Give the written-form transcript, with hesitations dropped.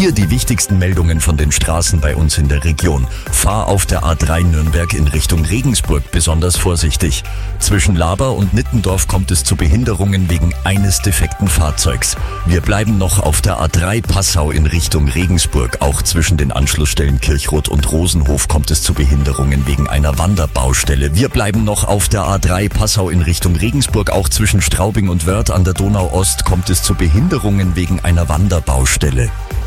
Hier die wichtigsten Meldungen von den Straßen bei uns in der Region. Fahr auf der A3 Nürnberg in Richtung Regensburg besonders vorsichtig. Zwischen Laber und Nittendorf kommt es zu Behinderungen wegen eines defekten Fahrzeugs. Wir bleiben noch auf der A3 Passau in Richtung Regensburg. Auch zwischen den Anschlussstellen Kirchroth und Rosenhof kommt es zu Behinderungen wegen einer Wanderbaustelle. Wir bleiben noch auf der A3 Passau in Richtung Regensburg. Auch zwischen Straubing und Wörth an der Donau Ost kommt es zu Behinderungen wegen einer Wanderbaustelle.